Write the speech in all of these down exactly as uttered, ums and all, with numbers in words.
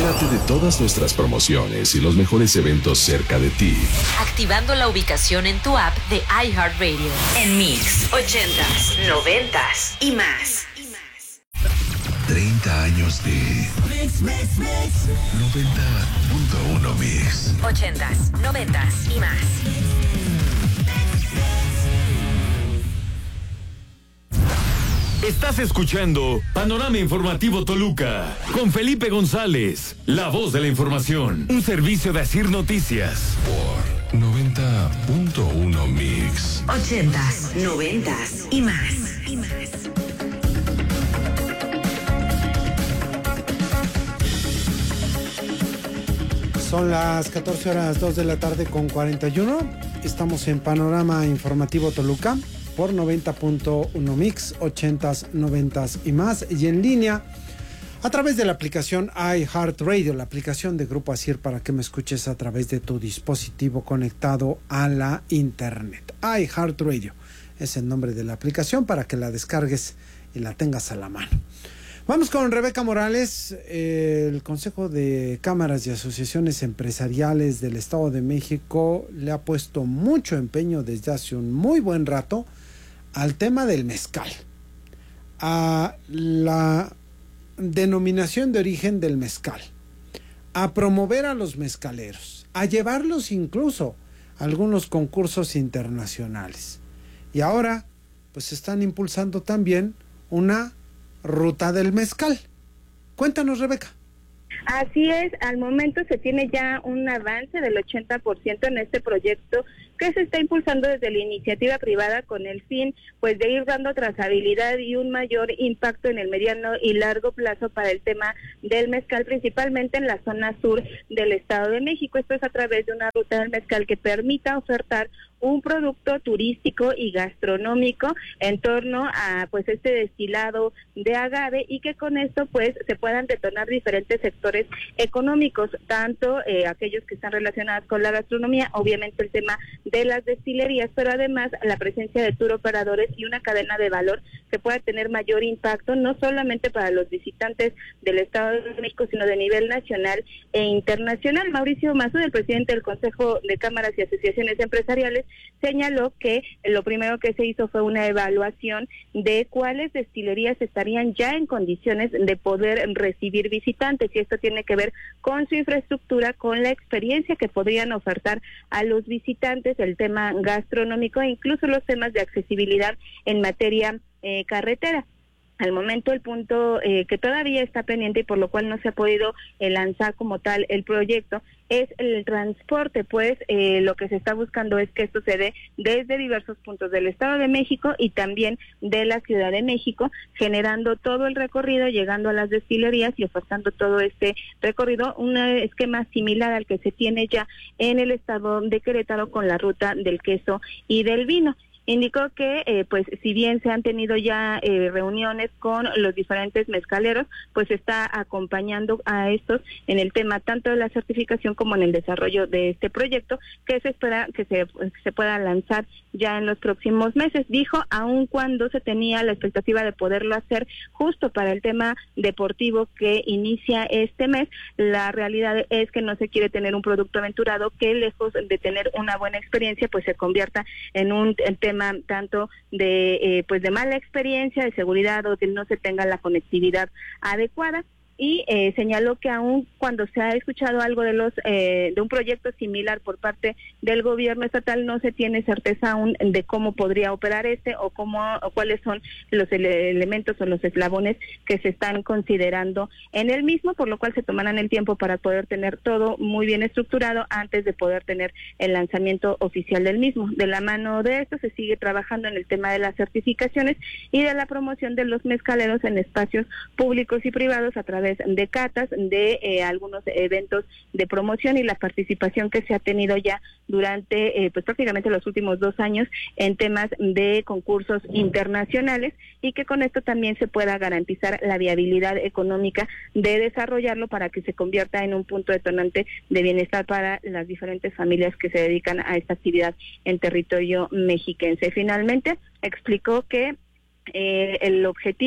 Entérate de todas nuestras promociones y los mejores eventos cerca de ti, activando la ubicación en tu app de iHeartRadio. En Mix, ochentas, noventas y más. treinta años de Mix, Mix, Mix. noventa punto uno Mix. ochentas, noventas y más. Estás escuchando Panorama Informativo Toluca con Felipe González, la voz de la información, un servicio de Asir Noticias. Por noventa punto uno Mix. Ochentas, noventas y más. Y más. Son las catorce horas dos de la tarde con cuarenta y uno. Estamos en Panorama Informativo Toluca por noventa punto uno Mix, ochentas, noventas y más, y en línea a través de la aplicación iHeartRadio, la aplicación de Grupo Asir, para que me escuches a través de tu dispositivo conectado a la internet. iHeartRadio es el nombre de la aplicación para que la descargues y la tengas a la mano. Vamos con Rebeca Morales. El Consejo de Cámaras y Asociaciones Empresariales del Estado de México le ha puesto mucho empeño desde hace un muy buen rato al tema del mezcal, a la denominación de origen del mezcal, a promover a los mezcaleros, a llevarlos incluso a algunos concursos internacionales. Y ahora, pues están impulsando también una ruta del mezcal. Cuéntanos, Rebeca. Así es, al momento se tiene ya un avance del ochenta por ciento en este proyecto que se está impulsando desde la iniciativa privada con el fin pues de ir dando trazabilidad y un mayor impacto en el mediano y largo plazo para el tema del mezcal, principalmente en la zona sur del Estado de México. Esto es a través de una ruta del mezcal que permita ofertar un producto turístico y gastronómico en torno a pues este destilado de agave, y que con esto pues se puedan detonar diferentes sectores económicos, tanto eh, aquellos que están relacionados con la gastronomía, obviamente el tema de las destilerías, pero además la presencia de tour operadores y una cadena de valor que pueda tener mayor impacto, no solamente para los visitantes del Estado de México, sino de nivel nacional e internacional. Mauricio Masud, el presidente del Consejo de Cámaras y Asociaciones Empresariales, señaló que lo primero que se hizo fue una evaluación de cuáles destilerías estarían ya en condiciones de poder recibir visitantes, y esto tiene que ver con su infraestructura, con la experiencia que podrían ofertar a los visitantes, el tema gastronómico e incluso los temas de accesibilidad en materia eh, carretera. Al momento el punto eh, que todavía está pendiente y por lo cual no se ha podido eh, lanzar como tal el proyecto es el transporte, pues eh, lo que se está buscando es que esto se dé desde diversos puntos del Estado de México y también de la Ciudad de México, generando todo el recorrido, llegando a las destilerías y ofertando todo este recorrido, un esquema similar al que se tiene ya en el Estado de Querétaro con la ruta del queso y del vino. Indicó que, eh, pues, si bien se han tenido ya eh, reuniones con los diferentes mezcaleros, pues está acompañando a estos en el tema tanto de la certificación como en el desarrollo de este proyecto, que se espera que se, se pueda lanzar ya en los próximos meses. Dijo, aun cuando se tenía la expectativa de poderlo hacer justo para el tema deportivo que inicia este mes, la realidad es que no se quiere tener un producto aventurado que, lejos de tener una buena experiencia, pues se convierta en un en tema tanto de eh, pues de mala experiencia, de seguridad, o que no se tenga la conectividad adecuada. Y eh, señaló que aún cuando se ha escuchado algo de los eh, de un proyecto similar por parte del gobierno estatal, no se tiene certeza aún de cómo podría operar este o cómo o cuáles son los ele elementos o los eslabones que se están considerando en el mismo, por lo cual se tomarán el tiempo para poder tener todo muy bien estructurado antes de poder tener el lanzamiento oficial del mismo. De la mano de esto se sigue trabajando en el tema de las certificaciones y de la promoción de los mezcaleros en espacios públicos y privados a través de catas, de eh, algunos eventos de promoción y la participación que se ha tenido ya durante eh, pues prácticamente los últimos dos años en temas de concursos internacionales, y que con esto también se pueda garantizar la viabilidad económica de desarrollarlo para que se convierta en un punto detonante de bienestar para las diferentes familias que se dedican a esta actividad en territorio mexiquense. Finalmente explicó que Eh, el objetivo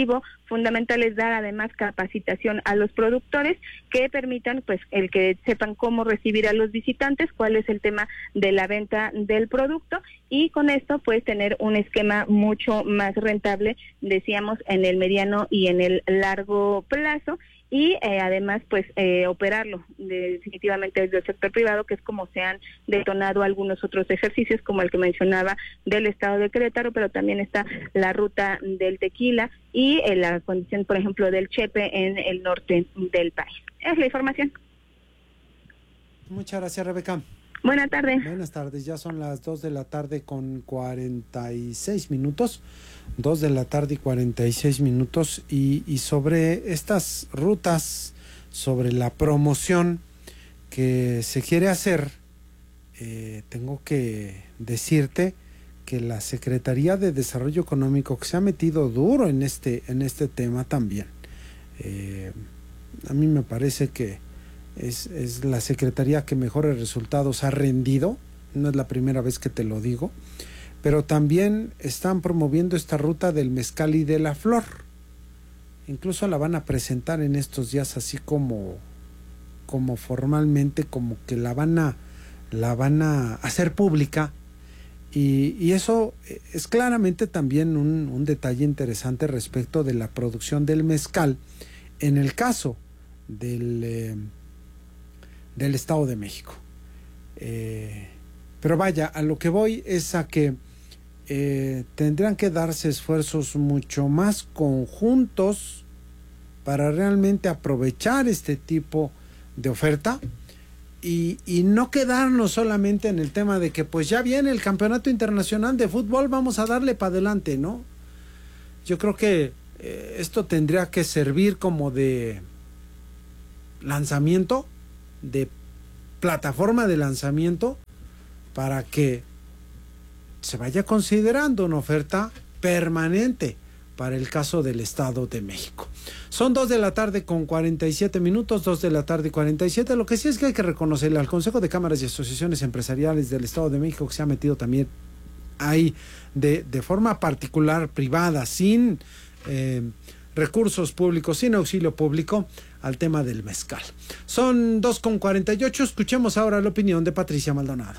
fundamental es dar además capacitación a los productores que permitan pues el que sepan cómo recibir a los visitantes, cuál es el tema de la venta del producto y con esto pues tener un esquema mucho más rentable, decíamos, en el mediano y en el largo plazo. Y eh, además, pues, eh, operarlo de, definitivamente desde el sector privado, que es como se han detonado algunos otros ejercicios, como el que mencionaba del estado de Querétaro, pero también está la ruta del tequila y eh, la condición, por ejemplo, del chepe en el norte del país. Es la información. Muchas gracias, Rebeca. Buenas tardes. Buenas tardes, ya son las dos de la tarde con cuarenta y seis minutos, dos de la tarde y cuarenta y seis minutos, y, y sobre estas rutas, sobre la promoción que se quiere hacer, eh, tengo que decirte que la Secretaría de Desarrollo Económico, que se ha metido duro en este, en este tema también, eh, a mí me parece que Es, es la secretaría que mejores resultados ha rendido, no es la primera vez que te lo digo, pero también están promoviendo esta ruta del mezcal y de la flor. Incluso la van a presentar en estos días así como, como formalmente, como que la van a, la van a hacer pública, y, y eso es claramente también un, un detalle interesante respecto de la producción del mezcal en el caso del... Eh, del Estado de México. Eh, pero vaya, a lo que voy es a que eh, tendrán que darse esfuerzos mucho más conjuntos para realmente aprovechar este tipo de oferta y, y no quedarnos solamente en el tema de que pues ya viene el Campeonato Internacional de Fútbol, vamos a darle para adelante, ¿no? Yo creo que eh, esto tendría que servir como de lanzamiento, de plataforma de lanzamiento, para que se vaya considerando una oferta permanente para el caso del Estado de México. Son dos de la tarde con cuarenta y siete minutos, dos de la tarde y cuarenta y siete. Lo que sí es que hay que reconocerle al Consejo de Cámaras y Asociaciones Empresariales del Estado de México, que se ha metido también ahí de, de forma particular, privada, sin eh, recursos públicos, sin auxilio público, al tema del mezcal. Son dos con cuarenta y ocho, escuchemos ahora la opinión de Patricia Maldonado.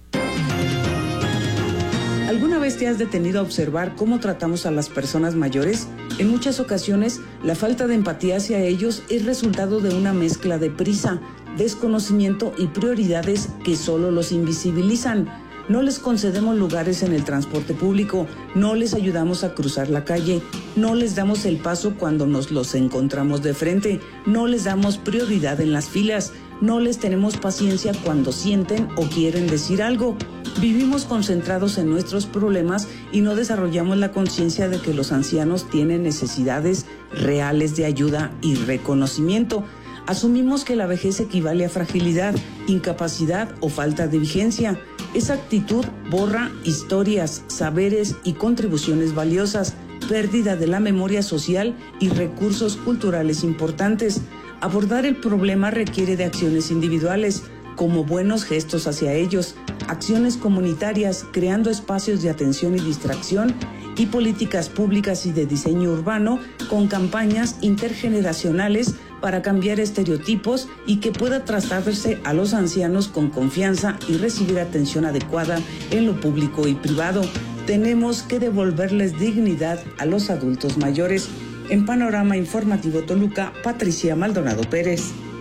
¿Alguna vez te has detenido a observar cómo tratamos a las personas mayores? En muchas ocasiones, la falta de empatía hacia ellos es resultado de una mezcla de prisa, desconocimiento y prioridades que solo los invisibilizan. No les concedemos lugares en el transporte público, no les ayudamos a cruzar la calle, no les damos el paso cuando nos los encontramos de frente, no les damos prioridad en las filas, no les tenemos paciencia cuando sienten o quieren decir algo. Vivimos concentrados en nuestros problemas y no desarrollamos la conciencia de que los ancianos tienen necesidades reales de ayuda y reconocimiento. Asumimos que la vejez equivale a fragilidad, incapacidad o falta de vigencia. Esa actitud borra historias, saberes y contribuciones valiosas, pérdida de la memoria social y recursos culturales importantes. Abordar el problema requiere de acciones individuales, como buenos gestos hacia ellos, acciones comunitarias, creando espacios de atención y distracción, y políticas públicas y de diseño urbano con campañas intergeneracionales para cambiar estereotipos y que pueda tratarse a los ancianos con confianza y recibir atención adecuada en lo público y privado. Tenemos que devolverles dignidad a los adultos mayores. En Panorama Informativo Toluca, Patricia Maldonado Pérez.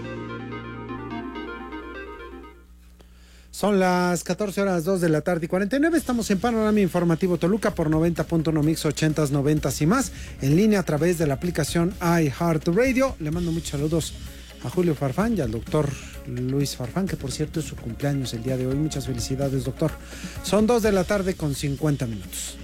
Son las catorce horas dos de la tarde y cuarenta y nueve. Estamos en Panorama Informativo Toluca por noventa punto uno Mix, ochentas, noventas y más. En línea a través de la aplicación iHeartRadio. Le mando muchos saludos a Julio Farfán y al doctor Luis Farfán, que por cierto es su cumpleaños el día de hoy. Muchas felicidades, doctor. Son dos de la tarde con cincuenta minutos.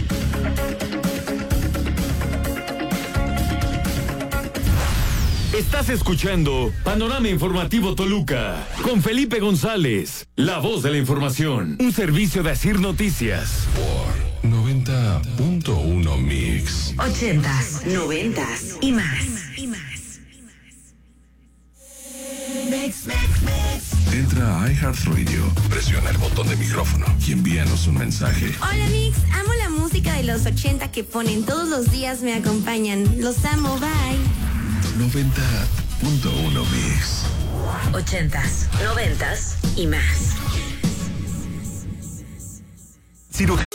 Estás escuchando Panorama Informativo Toluca con Felipe González, la voz de la información, un servicio de Asir Noticias. Por noventa punto uno Mix. Ochentas, noventas y más. Y más. Mix, mix, mix. Entra a iHeartRadio, presiona el botón de micrófono y envíanos un mensaje. Hola Mix, amo la música de los ochenta que ponen todos los días, me acompañan. Los amo, bye. noventa punto uno Mix. Ochentas, noventas y más. Cirugía.